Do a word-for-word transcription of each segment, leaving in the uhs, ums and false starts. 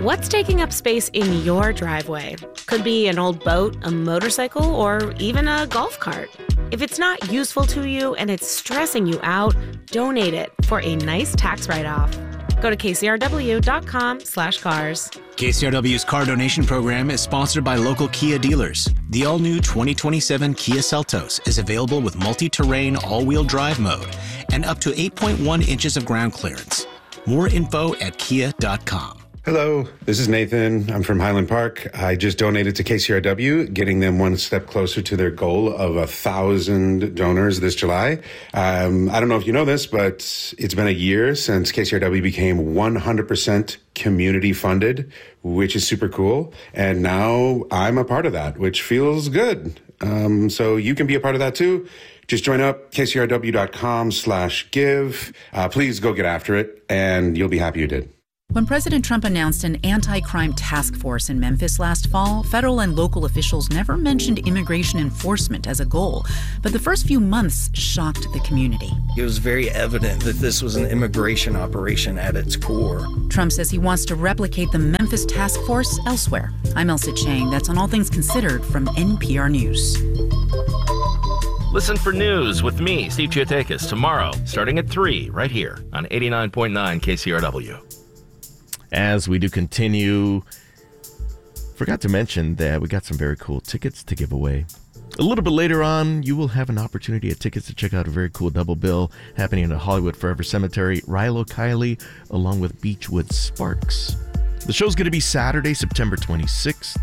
What's taking up space in your driveway? Could be an old boat, a motorcycle, or even a golf cart. If it's not useful to you and it's stressing you out, donate it for a nice tax write-off. Go to kcrw.com slash cars. K C R W's car donation program is sponsored by local Kia dealers. The all-new twenty twenty-seven Kia Seltos is available with multi-terrain all-wheel drive mode and up to eight point one inches of ground clearance. More info at kia dot com. Hello, this is Nathan. I'm from Highland Park. I just donated to K C R W, getting them one step closer to their goal of a thousand donors this July. Um, I don't know if you know this, but it's been a year since K C R W became one hundred percent community funded, which is super cool. And now I'm a part of that, which feels good. Um, so you can be a part of that too. Just join up, kcrw.com slash give. Uh, please go get after it, and you'll be happy you did. When President Trump announced an anti-crime task force in Memphis last fall, federal and local officials never mentioned immigration enforcement as a goal. But the first few months shocked the community. It was very evident that this was an immigration operation at its core. Trump says he wants to replicate the Memphis task force elsewhere. I'm Elsa Chang. That's on All Things Considered from N P R News. Listen for news with me, Steve Chiotakis, tomorrow, starting at three, right here on eighty-nine point nine K C R W. As we do continue, forgot to mention that we got some very cool tickets to give away. A little bit later on, you will have an opportunity at tickets to check out a very cool double bill happening at Hollywood Forever Cemetery, Rilo Kiley, along with Beechwood Sparks. The show's going to be Saturday, September twenty-sixth.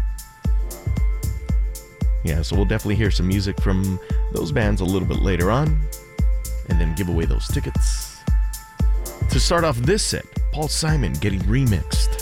Yeah, so we'll definitely hear some music from those bands a little bit later on, and then give away those tickets. To start off this set, Paul Simon getting remixed.